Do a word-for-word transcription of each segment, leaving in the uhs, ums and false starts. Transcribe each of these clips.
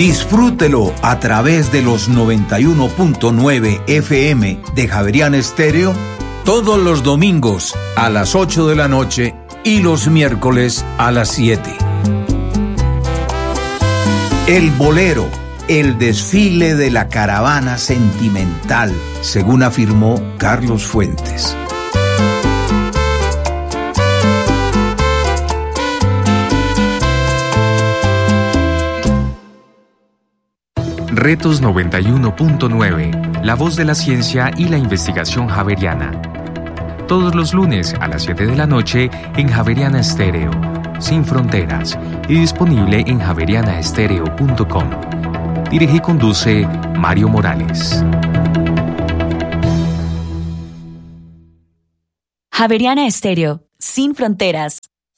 Disfrútelo a través de los noventa y uno punto nueve F M de Javeriana Estéreo todos los domingos a las ocho de la noche y los miércoles a las siete. El Bolero, el desfile de la caravana sentimental, según afirmó Carlos Fuentes. Retos noventa y uno punto nueve, la voz de la ciencia y la investigación javeriana. Todos los lunes a las siete de la noche en Javeriana Estéreo, sin fronteras, y disponible en javeriana estéreo punto com. Dirige y conduce Mario Morales. Javeriana Estéreo, sin fronteras.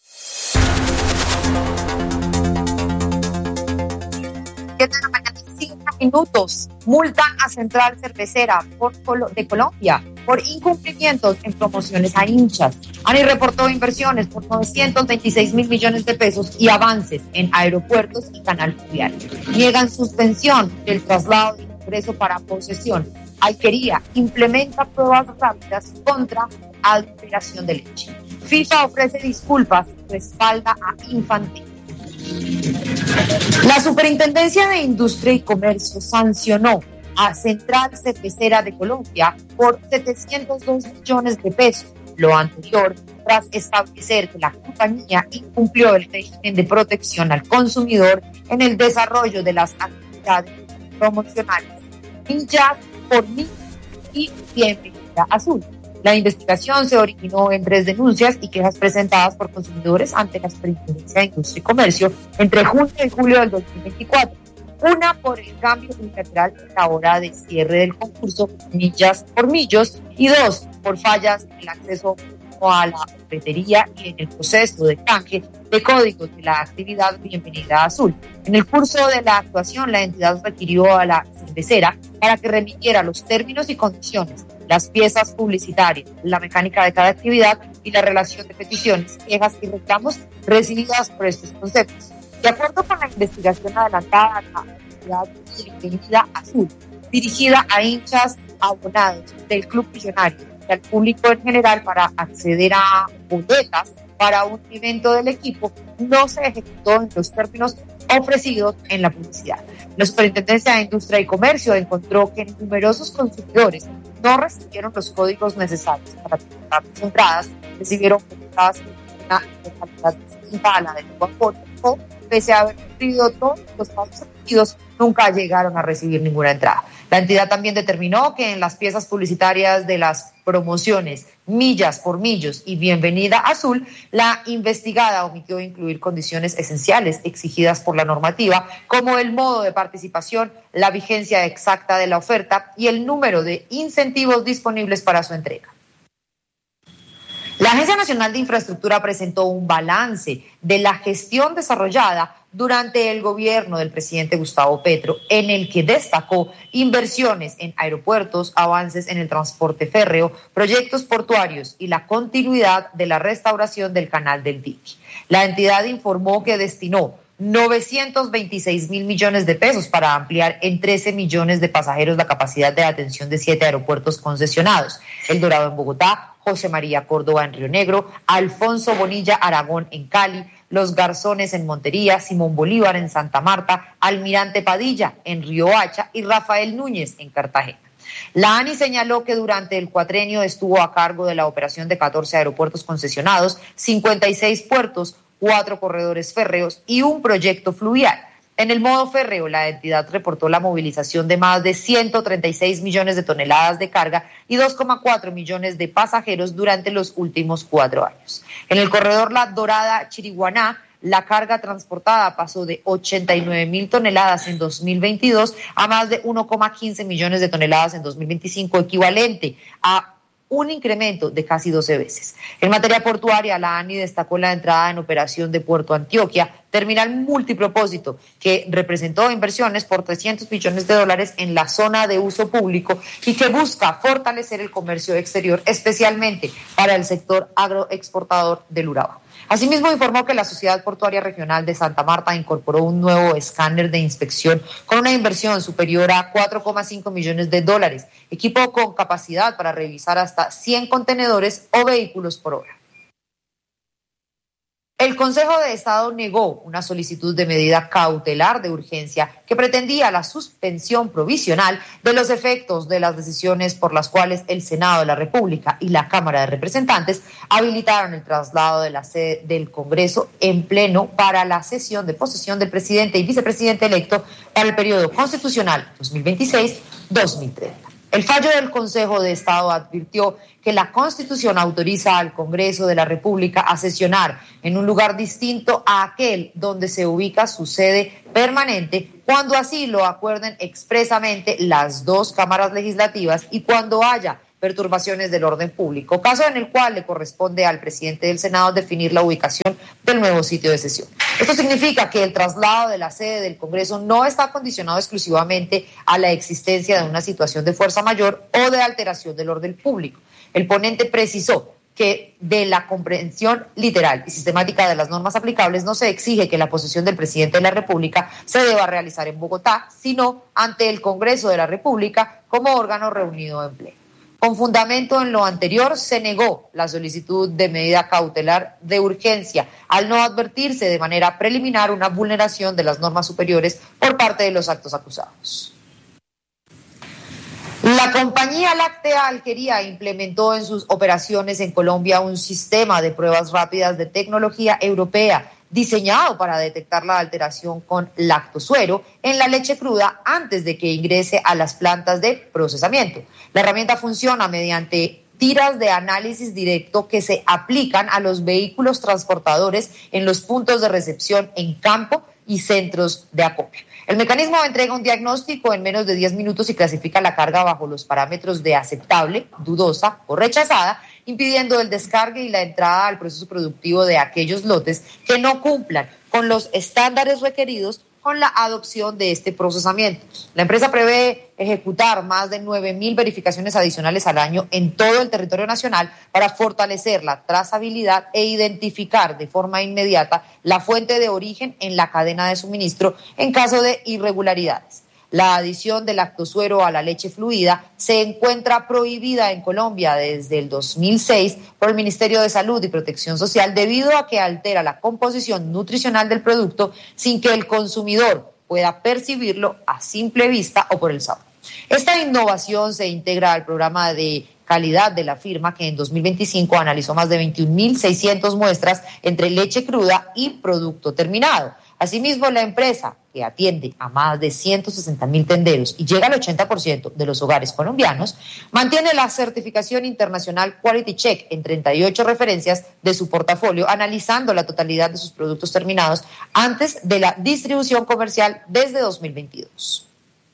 Minutos. Multan a Central Cervecera por Colo- de Colombia por incumplimientos en promociones a hinchas. ANI reportó inversiones por novecientos veintiséis mil millones de pesos y avances en aeropuertos y canal fluvial. Niegan suspensión del traslado de ingreso para posesión. Alquería implementa pruebas rápidas contra adulteración de leche. FIFA ofrece disculpas, respalda a Infantino. La Superintendencia de Industria y Comercio sancionó a Central Cervecera de Colombia por setecientos dos millones de pesos, lo anterior tras establecer que la compañía incumplió el régimen de protección al consumidor en el desarrollo de las actividades promocionales Millas por Mil y Bienvenida Azul. La investigación se originó en tres denuncias y quejas presentadas por consumidores ante la Superintendencia de Industria y Comercio entre junio y julio del dos mil veinticuatro. Una por el cambio unilateral en la hora de cierre del concurso Millas por Millos y dos por fallas en el acceso a la cafetería y en el proceso de canje de códigos de la actividad Bienvenida Azul. En el curso de la actuación, la entidad requirió a la cervecera para que remitiera los términos y condiciones, las piezas publicitarias, la mecánica de cada actividad y la relación de peticiones, quejas y reclamos recibidas por estos conceptos. De acuerdo con la investigación adelantada, la actividad Bienvenida Azul, dirigida a hinchas abonados del Club Millonario y al público en general para acceder a boletas para un evento del equipo, no se ejecutó en los términos ofrecidos en la publicidad. La Superintendencia de Industria y Comercio encontró que numerosos consumidores no recibieron los códigos necesarios para comprar sus entradas, recibieron entradas en una calidad distinta a la del Juan o, pese a haber cumplido todos los pasos exigidos, nunca llegaron a recibir ninguna entrada. La entidad también determinó que en las piezas publicitarias de las promociones Millas por Millos y Bienvenida Azul, la investigada omitió incluir condiciones esenciales exigidas por la normativa, como el modo de participación, la vigencia exacta de la oferta y el número de incentivos disponibles para su entrega. La Agencia Nacional de Infraestructura presentó un balance de la gestión desarrollada durante el gobierno del presidente Gustavo Petro, en el que destacó inversiones en aeropuertos, avances en el transporte férreo, proyectos portuarios y la continuidad de la restauración del canal del dique. La entidad informó que destinó novecientos veintiséis mil millones de pesos para ampliar en trece millones de pasajeros la capacidad de atención de siete aeropuertos concesionados: El Dorado en Bogotá, José María Córdoba en Río Negro, Alfonso Bonilla Aragón en Cali, Los Garzones en Montería, Simón Bolívar en Santa Marta, Almirante Padilla en Riohacha y Rafael Núñez en Cartagena. La ANI señaló que durante el cuatrenio estuvo a cargo de la operación de catorce aeropuertos concesionados, cincuenta y seis puertos, cuatro corredores férreos y un proyecto fluvial. En el modo férreo, la entidad reportó la movilización de más de ciento treinta y seis millones de toneladas de carga y dos coma cuatro millones de pasajeros durante los últimos cuatro años. En el corredor La Dorada-Chiriguaná, la carga transportada pasó de ochenta y nueve mil toneladas en dos mil veintidós a más de uno coma quince millones de toneladas en dos mil veinticinco, equivalente a un incremento de casi doce veces. En materia portuaria, la ANI destacó la entrada en operación de Puerto Antioquia, terminal multipropósito, que representó inversiones por trescientos millones de dólares en la zona de uso público y que busca fortalecer el comercio exterior, especialmente para el sector agroexportador del Urabá. Asimismo, informó que la Sociedad Portuaria Regional de Santa Marta incorporó un nuevo escáner de inspección con una inversión superior a cuatro coma cinco millones de dólares, equipo con capacidad para revisar hasta cien contenedores o vehículos por hora. El Consejo de Estado negó una solicitud de medida cautelar de urgencia que pretendía la suspensión provisional de los efectos de las decisiones por las cuales el Senado de la República y la Cámara de Representantes habilitaron el traslado de la sede del Congreso en pleno para la sesión de posesión del presidente y vicepresidente electo para el periodo constitucional dos mil veintiséis a dos mil treinta. El fallo del Consejo de Estado advirtió que la Constitución autoriza al Congreso de la República a sesionar en un lugar distinto a aquel donde se ubica su sede permanente, cuando así lo acuerden expresamente las dos cámaras legislativas y cuando haya perturbaciones del orden público, caso en el cual le corresponde al presidente del Senado definir la ubicación del nuevo sitio de sesión. Esto significa que el traslado de la sede del Congreso no está condicionado exclusivamente a la existencia de una situación de fuerza mayor o de alteración del orden público. El ponente precisó que de la comprensión literal y sistemática de las normas aplicables no se exige que la posesión del presidente de la República se deba realizar en Bogotá, sino ante el Congreso de la República como órgano reunido en pleno. Con fundamento en lo anterior, se negó la solicitud de medida cautelar de urgencia, al no advertirse de manera preliminar una vulneración de las normas superiores por parte de los actos acusados. La compañía láctea Alquería implementó en sus operaciones en Colombia un sistema de pruebas rápidas de tecnología europea diseñado para detectar la alteración con lactosuero en la leche cruda antes de que ingrese a las plantas de procesamiento. La herramienta funciona mediante tiras de análisis directo que se aplican a los vehículos transportadores en los puntos de recepción en campo y centros de acopio. El mecanismo entrega un diagnóstico en menos de diez minutos y clasifica la carga bajo los parámetros de aceptable, dudosa o rechazada, impidiendo el descargue y la entrada al proceso productivo de aquellos lotes que no cumplan con los estándares requeridos con la adopción de este procesamiento. La empresa prevé ejecutar más de nueve mil verificaciones adicionales al año en todo el territorio nacional para fortalecer la trazabilidad e identificar de forma inmediata la fuente de origen en la cadena de suministro en caso de irregularidades. La adición de lactosuero a la leche fluida se encuentra prohibida en Colombia desde el dos mil seis por el Ministerio de Salud y Protección Social debido a que altera la composición nutricional del producto sin que el consumidor pueda percibirlo a simple vista o por el sabor. Esta innovación se integra al programa de calidad de la firma que en dos mil veinticinco analizó más de veintiún mil seiscientas muestras entre leche cruda y producto terminado. Asimismo, la empresa, que atiende a más de ciento sesenta mil tenderos y llega al ochenta por ciento de los hogares colombianos, mantiene la certificación internacional Quality Check en treinta y ocho referencias de su portafolio, analizando la totalidad de sus productos terminados antes de la distribución comercial desde dos mil veintidós.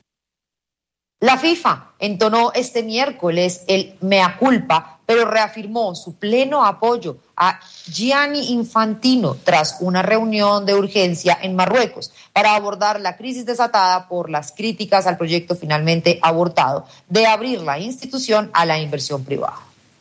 La FIFA entonó este miércoles el mea culpa, pero reafirmó su pleno apoyo a Gianni Infantino tras una reunión de urgencia en Marruecos para abordar la crisis desatada por las críticas al proyecto finalmente abortado de abrir la institución a la inversión privada.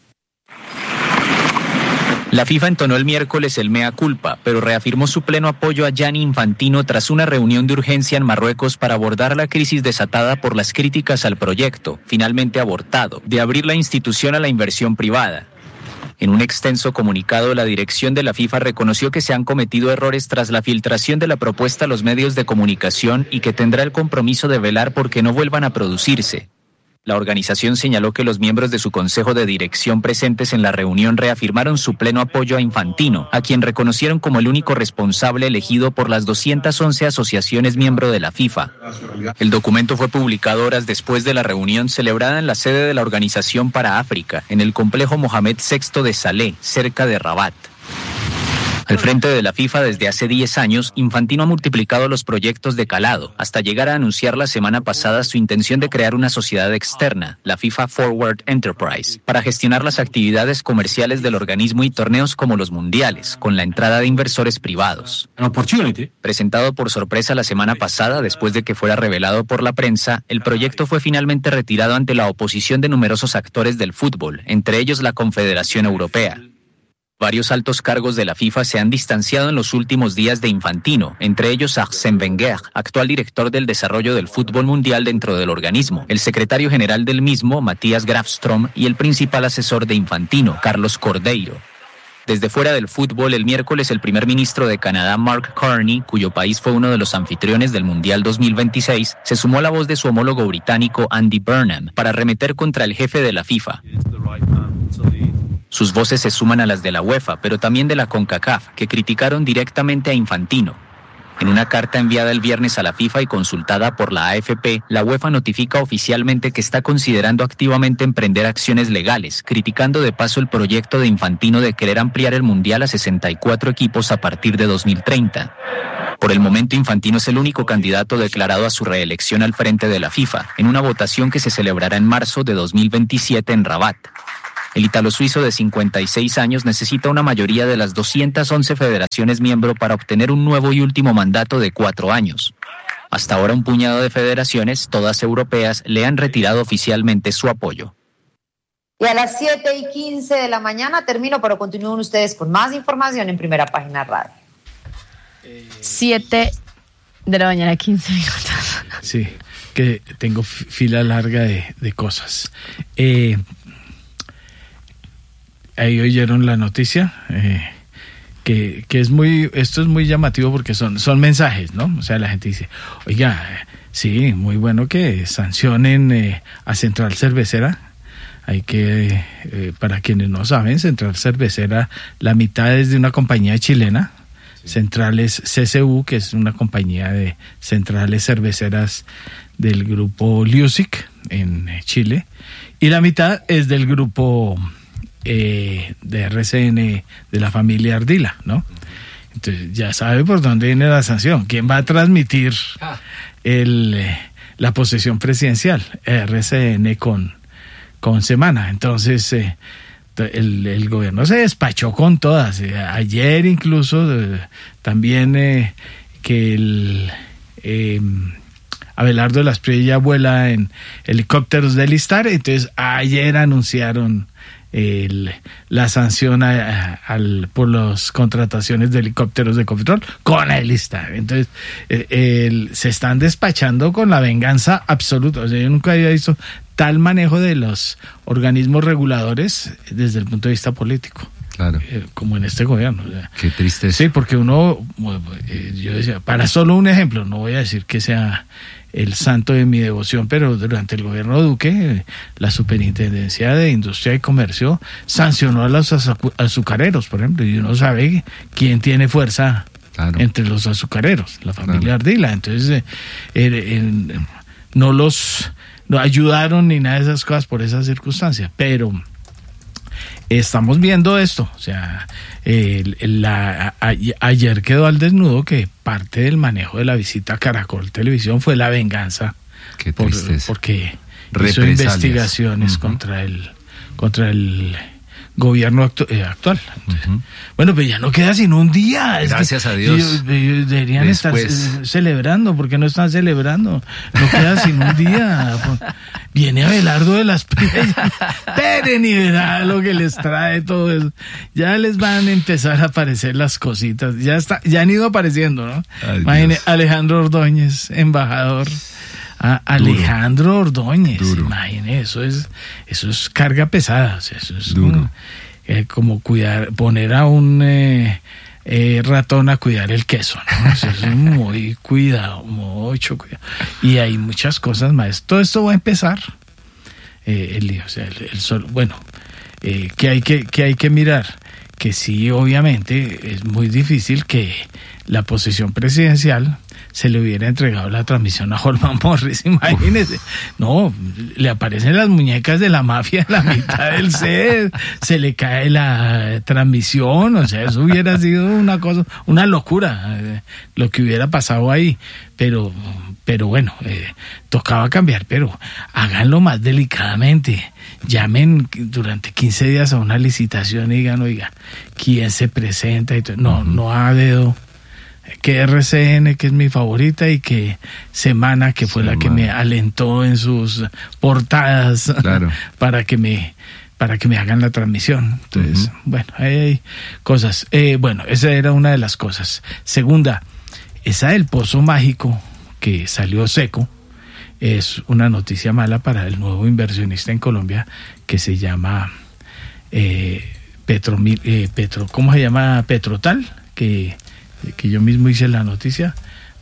La FIFA entonó el miércoles el mea culpa, pero reafirmó su pleno apoyo a Gianni Infantino tras una reunión de urgencia en Marruecos para abordar la crisis desatada por las críticas al proyecto, finalmente abortado, de abrir la institución a la inversión privada. En un extenso comunicado, la dirección de la FIFA reconoció que se han cometido errores tras la filtración de la propuesta a los medios de comunicación y que tendrá el compromiso de velar por que no vuelvan a producirse. La organización señaló que los miembros de su consejo de dirección presentes en la reunión reafirmaron su pleno apoyo a Infantino, a quien reconocieron como el único responsable elegido por las doscientas once asociaciones miembro de la FIFA. El documento fue publicado horas después de la reunión celebrada en la sede de la Organización para África, en el complejo Mohamed sexto de Salé, cerca de Rabat. Al frente de la FIFA desde hace diez años, Infantino ha multiplicado los proyectos de calado, hasta llegar a anunciar la semana pasada su intención de crear una sociedad externa, la FIFA Forward Enterprise, para gestionar las actividades comerciales del organismo y torneos como los mundiales, con la entrada de inversores privados. Presentado por sorpresa la semana pasada, después de que fuera revelado por la prensa, el proyecto fue finalmente retirado ante la oposición de numerosos actores del fútbol, entre ellos la Confederación Europea. Varios altos cargos de la FIFA se han distanciado en los últimos días de Infantino, entre ellos Arsène Wenger, actual director del desarrollo del fútbol mundial dentro del organismo, el secretario general del mismo, Matías Grafström, y el principal asesor de Infantino, Carlos Cordeiro. Desde fuera del fútbol, el miércoles el primer ministro de Canadá, Mark Carney, cuyo país fue uno de los anfitriones del Mundial dos mil veintiséis, se sumó a la voz de su homólogo británico Andy Burnham para arremeter contra el jefe de la FIFA. Sus voces se suman a las de la UEFA, pero también de la CONCACAF, que criticaron directamente a Infantino. En una carta enviada el viernes a la FIFA y consultada por la A F P, la UEFA notifica oficialmente que está considerando activamente emprender acciones legales, criticando de paso el proyecto de Infantino de querer ampliar el Mundial a sesenta y cuatro equipos a partir de dos mil treinta. Por el momento, Infantino es el único candidato declarado a su reelección al frente de la FIFA, en una votación que se celebrará en marzo de dos mil veintisiete en Rabat. El italo-suizo de cincuenta y seis años necesita una mayoría de las doscientas once federaciones miembro para obtener un nuevo y último mandato de cuatro años. Hasta ahora un puñado de federaciones, todas europeas, le han retirado oficialmente su apoyo. Y a las siete y quince de la mañana termino, pero continúen ustedes con más información en Primera Página Radio. siete de la mañana, quince minutos. Sí, que tengo fila larga de, de cosas. Eh... Ahí oyeron la noticia, eh, que, que es muy, esto es muy llamativo porque son, son mensajes, ¿no? O sea, la gente dice, oiga, sí, muy bueno que sancionen eh, a Central Cervecera. Hay que, eh, para quienes no saben, Central Cervecera, la mitad es de una compañía chilena, sí. Centrales C C U, que es una compañía de centrales cerveceras del grupo Lusic en Chile, y la mitad es del grupo... Eh, de R C N de la familia Ardila, ¿no? Entonces ya sabe por dónde viene la sanción. ¿Quién va a transmitir el, eh, la posesión presidencial? R C N con, con Semana. Entonces eh, el, el gobierno se despachó con todas. Eh, ayer incluso eh, también eh, que el eh, Abelardo de las Priella vuela en helicópteros del Istar. Entonces ayer anunciaron El, la sanción a, a, al, por las contrataciones de helicópteros de Ecopetrol con el Istar. Entonces eh, el, se están despachando con la venganza absoluta. O sea, yo nunca había visto tal manejo de los organismos reguladores desde el punto de vista político. Claro. Eh, como en este gobierno. O sea, qué triste. Sí, porque uno, eh, yo decía, para solo un ejemplo, no voy a decir que sea el santo de mi devoción, pero durante el gobierno Duque, la Superintendencia de Industria y Comercio sancionó a los azu- azucareros, por ejemplo, y uno sabe quién tiene fuerza, claro, entre los azucareros, la familia, claro, Ardila. Entonces, eh, eh, eh, no los no ayudaron ni nada de esas cosas por esa circunstancia, pero estamos viendo esto, o sea, eh, la, a, ayer quedó al desnudo que parte del manejo de la visita a Caracol Televisión fue la venganza. Qué por, porque hizo investigaciones uh-huh. contra el contra el gobierno actu- eh, actual. Entonces, uh-huh. Bueno, pues ya no queda sino un día. Gracias es que a Dios. Ellos, ellos deberían Después. estar celebrando, porque no están celebrando. No queda sino un día. Viene Abelardo de las Priellas. Esperen y verá lo que les trae todo eso. Ya les van a empezar a aparecer las cositas. Ya está, ya han ido apareciendo, ¿no? Imagine Alejandro Ordóñez, embajador. Ah, Alejandro Duro. Ordóñez, Duro. Imagine, eso es, eso es carga pesada, o sea, eso es como, eh, como cuidar, poner a un eh, eh, ratón a cuidar el queso, ¿no? Eso es muy cuidado, mucho cuidado. Y hay muchas cosas más. Todo esto va a empezar, eh, el lío, o sea, el, el sol, bueno, eh, que hay que, que hay que mirar, que sí, obviamente, es muy difícil que la posesión presidencial se le hubiera entregado la transmisión a Holman Morris, imagínese. No, le aparecen las muñecas de la mafia en la mitad del set, se le cae la transmisión, o sea, eso hubiera sido una cosa, una locura, eh, lo que hubiera pasado ahí, pero, pero bueno, eh, tocaba cambiar, pero háganlo más delicadamente, llamen durante quince días a una licitación y digan, oiga, ¿quién se presenta? Y todo. No, no ha dedo. Que R C N, que es mi favorita, y que Semana, que fue Semana. La que me alentó en sus portadas, claro, para que me para que me hagan la transmisión. Entonces, uh-huh. bueno, ahí hay cosas. Eh, bueno, esa era una de las cosas. Segunda, esa del pozo mágico que salió seco es una noticia mala para el nuevo inversionista en Colombia que se llama eh, Petro, eh, Petro, ¿cómo se llama? Petrotal, que, que yo mismo hice la noticia.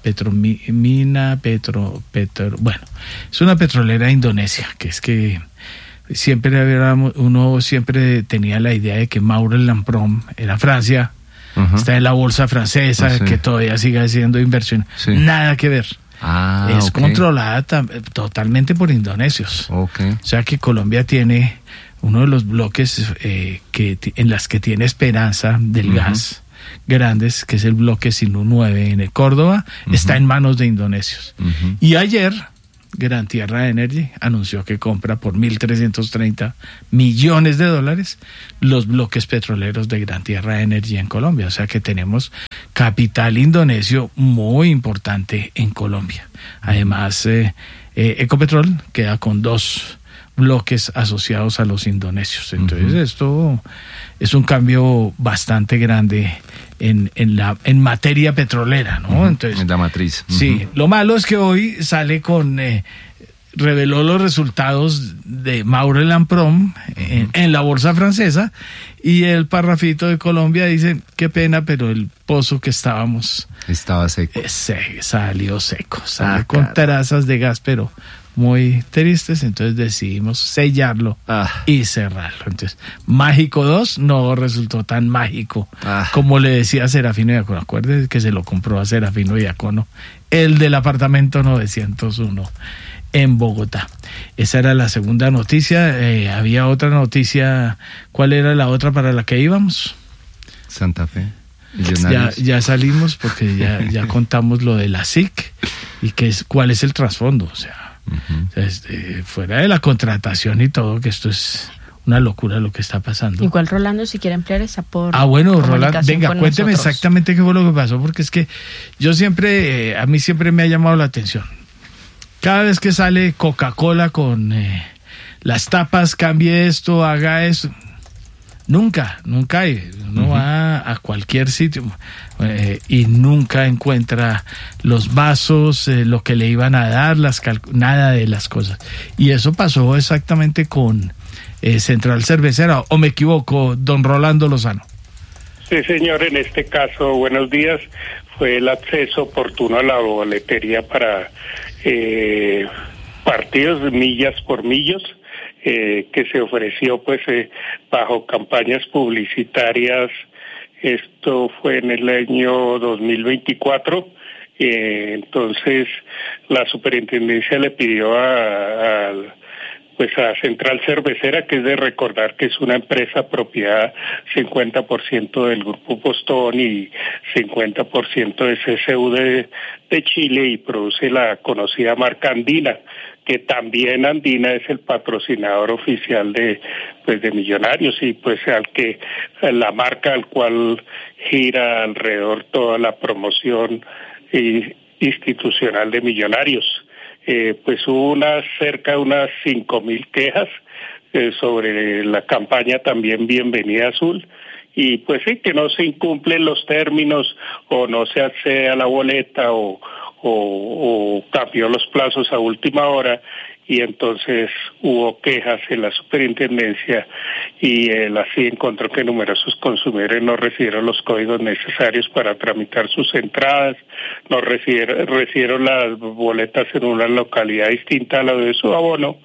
Petromina, Petro, Petro, bueno, es una petrolera de Indonesia, que es que siempre había, uno siempre tenía la idea de que Maurel & Prom era Francia, uh-huh. está en la bolsa francesa, oh, sí. que todavía sigue haciendo inversión, sí. nada que ver. Ah, es okay. controlada tam- totalmente por indonesios. Okay. O sea que Colombia tiene uno de los bloques eh, que t- en las que tiene esperanza del uh-huh. gas grandes, que es el bloque Sinú nueve en el Córdoba, uh-huh. está en manos de indonesios. Uh-huh. Y ayer Gran Tierra Energy anunció que compra por mil trescientos treinta millones de dólares los bloques petroleros de Gran Tierra Energy en Colombia. O sea que tenemos capital indonesio muy importante en Colombia. Además, eh, eh, Ecopetrol queda con dos bloques asociados a los indonesios. Entonces, uh-huh. esto es un cambio bastante grande en, en la en materia petrolera, ¿no? Uh-huh. Entonces, en la matriz. Uh-huh. Sí, lo malo es que hoy sale con eh, reveló los resultados de Maurel & Prom en, uh-huh. en la bolsa francesa, y el parrafito de Colombia dice, qué pena, pero el pozo que estábamos estaba seco. Eh, se, salió seco, sale ah, con cara. Trazas de gas, pero muy tristes, entonces decidimos sellarlo ah. y cerrarlo. Entonces, Mágico dos no resultó tan mágico ah. como le decía Serafino Diácono. Acuérdense que se lo compró a Serafino Diácono, el del apartamento novecientos uno en Bogotá. Esa era la segunda noticia. Eh, había otra noticia. ¿Cuál era la otra para la que íbamos? Santa Fe. Ya, ya salimos porque ya, ya contamos lo de la S I C y que es, cuál es el trasfondo. O sea, Uh-huh. Este, fuera de la contratación y todo, que esto es una locura lo que está pasando. Igual Rolando, si quiere ampliar esa por Ah, bueno, Rolando, venga, cuénteme nosotros. exactamente qué fue lo que pasó, porque es que yo siempre, eh, a mí siempre me ha llamado la atención. Cada vez que sale Coca-Cola con eh, las tapas, cambie esto, haga esto. Nunca, nunca hay. Uno uh-huh. va a cualquier sitio eh, y nunca encuentra los vasos, eh, lo que le iban a dar, las cal- nada de las cosas. Y eso pasó exactamente con eh, Central Cervecera, ¿o me equivoco, don Rolando Lozano? Sí, señor, en este caso, buenos días, fue el acceso oportuno a la boletería para eh, partidos millas por millos. Eh, que se ofreció pues eh, bajo campañas publicitarias. Esto fue en el año dos mil veinticuatro. Eh, entonces la superintendencia le pidió a, a pues a Central Cervecera, que es de recordar que es una empresa propiedad cincuenta por ciento del Grupo Postón y cincuenta por ciento de C C U de, de Chile, y produce la conocida marca Andina, que también Andina es el patrocinador oficial de pues de Millonarios, y pues al que la marca al cual gira alrededor toda la promoción y, institucional de Millonarios. Eh, pues hubo unas cerca de unas cinco mil quejas eh, sobre la campaña también Bienvenida Azul, y pues sí, que no se incumplen los términos o no se accede a la boleta o, o, o cambió los plazos a última hora, y entonces hubo quejas en la superintendencia, y el así encontró que numerosos consumidores no recibieron los códigos necesarios para tramitar sus entradas, no recibieron, recibieron las boletas en una localidad distinta a la de su abono,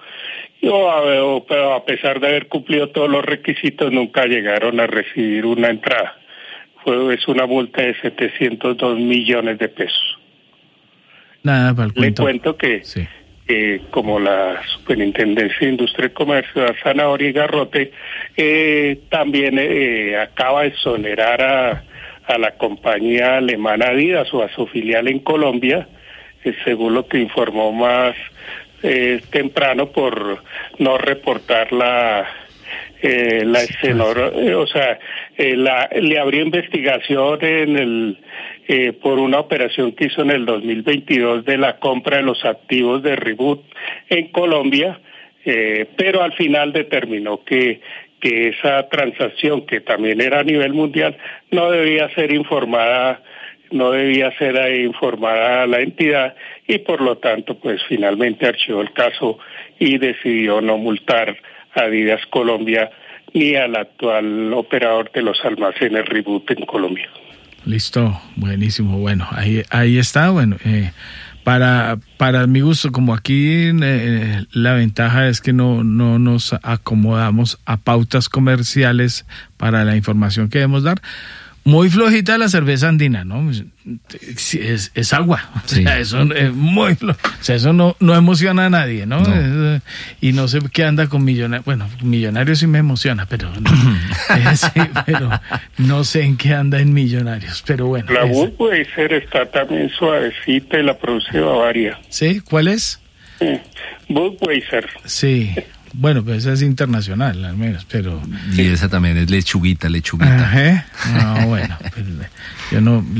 o, pero a pesar de haber cumplido todos los requisitos nunca llegaron a recibir una entrada. Fue, es una multa de setecientos dos millones de pesos. Nada, para el cuento. Le cuento que sí. Eh, como la Superintendencia de Industria y Comercio de Zanahoria y Garrote, eh, también eh, acaba de exonerar a, a la compañía alemana Adidas o a su filial en Colombia, eh, según lo que informó más eh, temprano, por no reportar la eh, la escenografía, eh, o sea, eh, la, le abrió investigación en el Eh, por una operación que hizo en el dos mil veintidós de la compra de los activos de Reboot en Colombia, eh, pero al final determinó que que esa transacción, que también era a nivel mundial, no debía ser informada, no debía ser informada a la entidad, y por lo tanto, pues finalmente archivó el caso y decidió no multar a Adidas Colombia ni al actual operador de los almacenes Reboot en Colombia. Listo, buenísimo. Bueno, ahí ahí está. Bueno, eh, para para mi gusto, como aquí eh, la ventaja es que no no nos acomodamos a pautas comerciales para la información que debemos dar. Muy flojita la cerveza andina, ¿no? Es, es agua, sí. O sea, eso es muy flojo. O sea, eso no, no emociona a nadie, ¿no? no. Es, y no sé qué anda con Millonarios. Bueno, Millonarios sí me emociona, pero no, es, sí, pero no sé en qué anda en Millonarios, pero bueno. La Budweiser está también suavecita y la produce Bavaria. ¿Sí? ¿Cuál es? Sí. Budweiser. Sí. Bueno, pues esa es internacional, al menos, pero... Y esa también es lechuguita, lechuguita. Ajá. No, bueno, pues, yo no...